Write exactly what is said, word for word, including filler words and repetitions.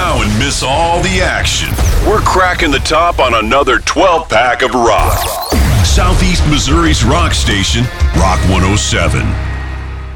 now and miss all the action. We're cracking the top on another twelve-pack of rock. Southeast Missouri's rock station, Rock one oh seven.